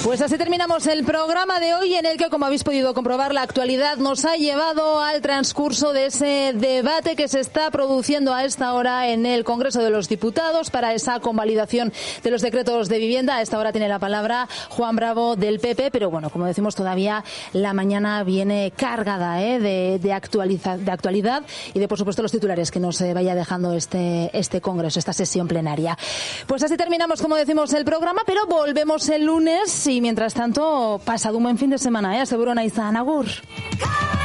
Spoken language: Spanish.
Pues así terminamos el programa de hoy, en el que, como habéis podido comprobar, la actualidad nos ha llevado al transcurso de ese debate que se está produciendo a esta hora en el Congreso de los Diputados para esa convalidación de los decretos de vivienda. A esta hora tiene la palabra Juan Bravo del PP, pero bueno, como decimos, todavía la mañana viene cargada de actualidad y de, por supuesto, los titulares que nos vaya dejando este Congreso, esta sesión plenaria. Pues así terminamos, como decimos, el programa, pero volvemos el lunes y mientras tanto, pasad un buen fin de semana, aseguro, Naizan, agur.